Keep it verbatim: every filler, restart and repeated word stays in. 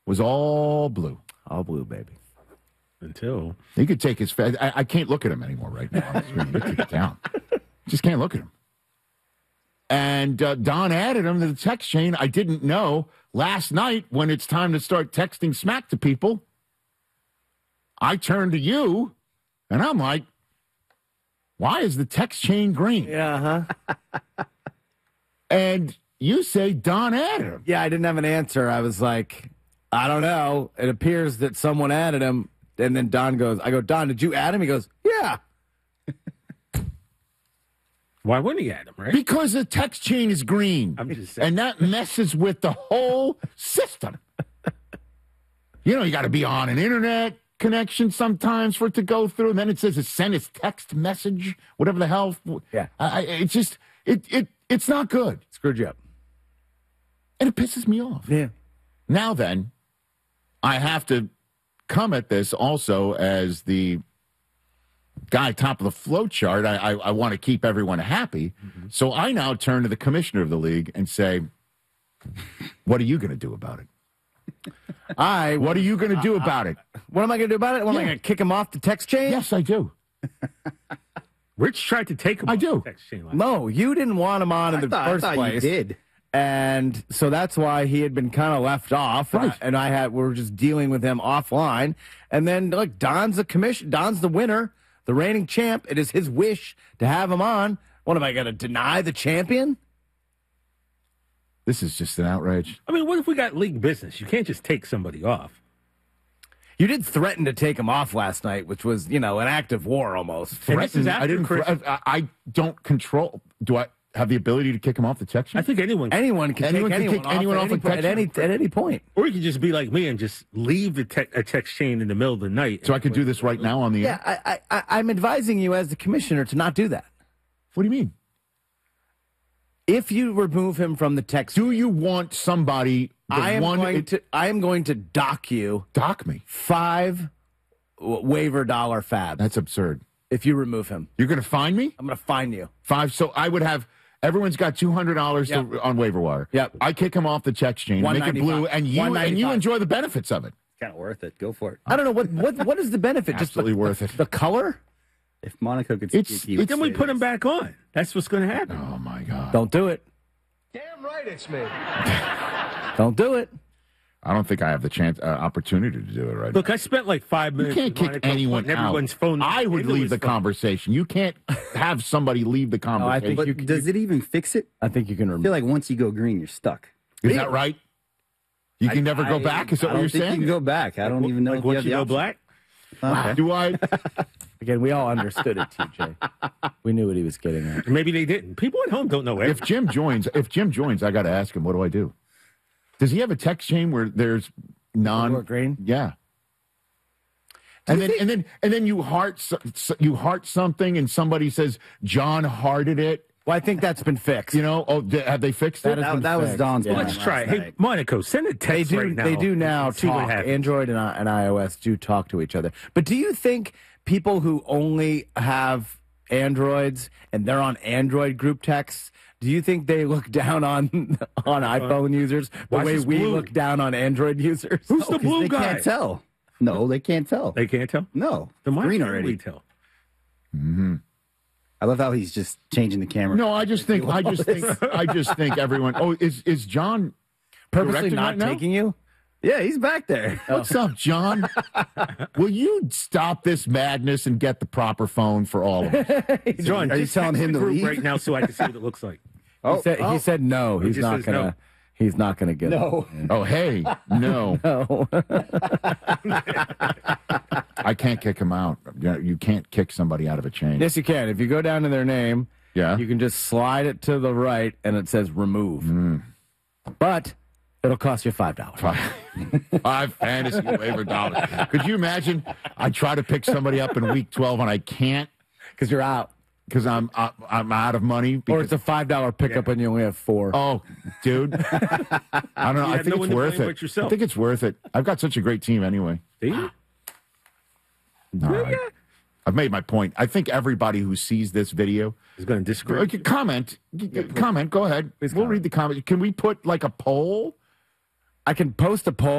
was all blue. All blue, baby. Until he could take his face. I, I can't look at him anymore right now on the screen. He took it down. Just can't look at him. And uh, Don added him to the text chain. I didn't know last night when it's time to start texting smack to people. I turned to you, and I'm like, why is the text chain green? Yeah, huh? And you say Don added him. Yeah, I didn't have an answer. I was like, I don't know. It appears that someone added him. And then Don goes, I go, Don, did you add him? He goes, yeah. Why wouldn't he add him, right? Because the text chain is green. I'm just saying. And that messes with the whole system. You know, you got to be on an internet connection sometimes for it to go through. And then it says it sent its text message, whatever the hell. Yeah. I, it's just, it, it, it's not good. Screwed you up. And it pisses me off. Yeah. Now then, I have to come at this also as the guy top of the flow chart. I, I, I want to keep everyone happy. Mm-hmm. So I now turn to the commissioner of the league and say, what are you going to do about it? I. What are you going to do about it? What am I going to do about it? What, Yeah. am I going to kick him off the text chain? Yes, I do. Rich tried to take him I off do. the text chain last No, you didn't want him on in I the thought, first I thought place. you did. And so that's why he had been kind of left off. Right. And I had, we were just dealing with him offline. And then, look, Don's the commission, Don's the winner, the reigning champ. It is his wish to have him on. What am I going to deny the champion? This is just an outrage. I mean, what if we got league business? You can't just take somebody off. You did threaten to take him off last night, which was, you know, an act of war almost. And this is Threaten- after I didn't. Chris- I, I don't control. Do I have the ability to kick him off the text chain? I think anyone, Anyone can Anyone take can anyone kick off, anyone at, off any, a po- at, text any, chain. at any point. or you could just be like me and just leave the te- a text chain in the middle of the night. So I could do this right now on the Yeah, air? I, I, I, I'm advising you as the commissioner to not do that. What do you mean? If you remove him from the text, Do you want somebody? The I am one, going it- to I am going to dock you dock me. five w- waiver dollar fab That's absurd. if you remove him. You're going to fine me I'm going to fine you. five. So I would have. Everyone's got two hundred dollars Yep. on waiver wire. Yep. I kick him off the text chain, make it blue, and you and you one ninety-five. enjoy the benefits of it. Kind of worth it. Go for it. I don't know what what what is the benefit? Just Absolutely the, worth it. The color? If Monaco could It's- speak, he would it's- Then we say put him this. back on. That's what's going to happen. Oh my God! Don't do it. Damn right it's me. Don't do it. I don't think I have the chance, uh, opportunity to do it right Look, now. I spent like five You minutes. can't with kick Monaco anyone putting out. everyone's phone I would into leave his the phone. conversation. You can't have somebody leave the I conversation. think But you- does it even fix it? I think you can I feel remove. like once you go green, you're stuck. Is that right? You can I- never go I- back? Is that I what don't you're think saying? You can go back. I don't even know Like if you once have you the go option. black. Okay. Do I? Again, we all understood it, T J. We knew what he was getting at. Maybe they didn't. People at home don't know If everything. Jim joins, if Jim joins, I got to ask him, what do I do? Does he have a text chain where there's non More green? Yeah. And then, and then, and then you heart so- so- you heart something, and somebody says John hearted it. Well, I think that's been fixed. You know, oh, d- have they fixed That it? has That, been that was fixed. Don's Yeah. plan Let's last try it. Hey, night. Monaco, send a They text do. right now. They do now and see what talk. happens. Android and, I- and iOS do talk to each other. But do you think people who only have Androids and they're on Android group texts, do you think they look down on on iPhone users the Why is way this we blue? look down on Android users? Who's the 'Cause blue they guy? can't tell. No, they can't tell. They can't tell. No, Then why green can't already. we tell? I love how he's just changing the camera. No, I just think, I just think, I just think everyone. Oh, is is John Purposely directing not right now? taking you? Yeah, he's back there. What's up, John? Will you stop this madness and get the proper phone for all of us? John, Are you just telling text him the to group leave? right now so I can see what it looks like? Oh, He said, oh. he said no. He's just not says gonna. no. He's not gonna get No. it. Oh, hey, no, No. I can't kick him out. You know, you can't kick somebody out of a chain. Yes, you can. If you go down to their name, Yeah. you can just slide it to the right, and it says remove. Mm. But it'll cost you five dollars. Five, five fantasy waiver dollars. Could you imagine? I try to pick somebody up in week twelve and I can't Because you're out. because I'm I, I'm out of money. Or Because, it's a five dollar pickup, and you only have four. oh, dude, I don't know. You I have think no it's one to worth blame it. but yourself. I think it's worth it. I've got such a great team anyway. See? All right. I've made my point. I think everybody who sees this video, He's going to disagree. okay, comment, comment. Go ahead. We'll comment. read the comment. Can we put like a poll? I can post a poll.